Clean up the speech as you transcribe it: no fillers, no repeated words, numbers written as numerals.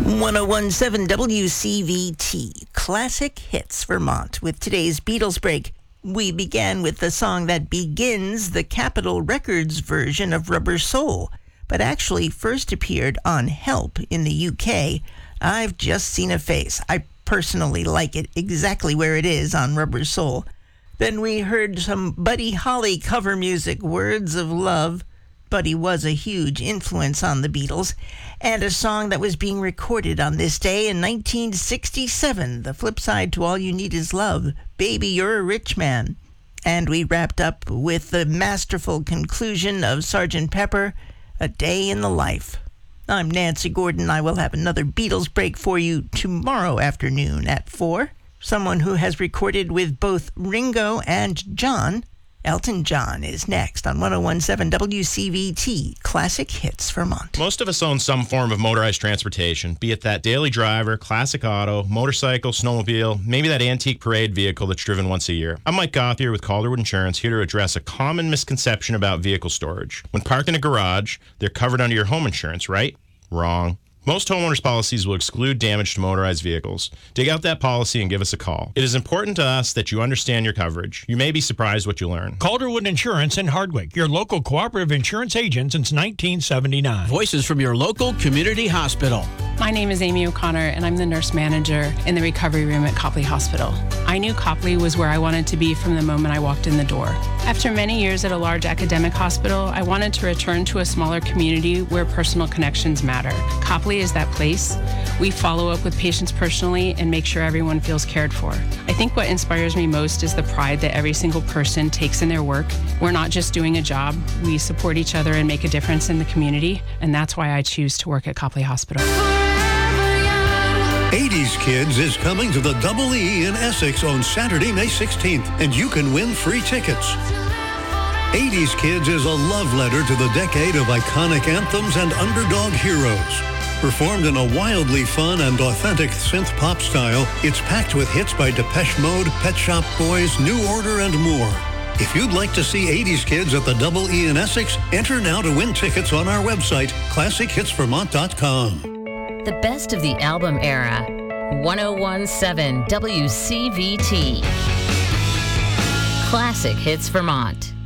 1017 WCVT, Classic Hits Vermont. With today's Beatles break, we began with the song that begins the Capitol Records version of Rubber Soul, but actually first appeared on Help in the UK. I've Just Seen a Face. I personally like it exactly where it is on Rubber Soul. Then we heard some Buddy Holly cover music, Words of Love. Buddy was a huge influence on the Beatles, and a song that was being recorded on this day in 1967, the flip side to All You Need Is Love, Baby You're a Rich Man. And we wrapped up with the masterful conclusion of Sgt. Pepper, A Day in the Life. I'm Nancy Gordon. I will have another Beatles break for you tomorrow afternoon at 4. Someone who has recorded with both Ringo and John, Elton John, is next on 1017 WCVT, Classic Hits Vermont. Most of us own some form of motorized transportation, be it that daily driver, classic auto, motorcycle, snowmobile, maybe that antique parade vehicle that's driven once a year. I'm Mike Gothier with Calderwood Insurance, here to address a common misconception about vehicle storage. When parked in a garage, they're covered under your home insurance, right? Wrong. Most homeowners' policies will exclude damage to motorized vehicles. Dig out that policy and give us a call. It is important to us that you understand your coverage. You may be surprised what you learn. Calderwood Insurance in Hardwick, your local cooperative insurance agent since 1979. Voices from your local community hospital. My name is Amy O'Connor, and I'm the nurse manager in the recovery room at Copley Hospital. I knew Copley was where I wanted to be from the moment I walked in the door. After many years at a large academic hospital, I wanted to return to a smaller community where personal connections matter. Copley is that place. We follow up with patients personally and make sure everyone feels cared for. I think what inspires me most is the pride that every single person takes in their work. We're not just doing a job, we support each other and make a difference in the community, and that's why I choose to work at Copley Hospital. 80s Kids is coming to the Double E in Essex on Saturday, May 16th, and you can win free tickets. 80s Kids is a love letter to the decade of iconic anthems and underdog heroes. Performed in a wildly fun and authentic synth-pop style, it's packed with hits by Depeche Mode, Pet Shop Boys, New Order, and more. If you'd like to see 80s Kids at the Double E in Essex, enter now to win tickets on our website, classichitsvermont.com. The best of the album era. 1017 WCVT. Classic Hits Vermont.